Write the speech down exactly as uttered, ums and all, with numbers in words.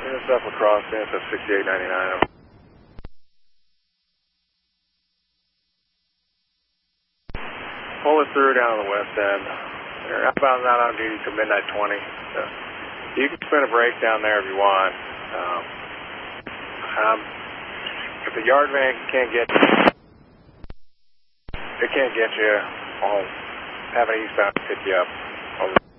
this up across in at sixty-eight ninety-nine. Pull it through down on the west end. They're outbound not on duty till midnight twenty. So you can spin a break down there if you want. Um, um, if the yard van can't get you, it can't get you, I'll have an eastbound pick you up. Over.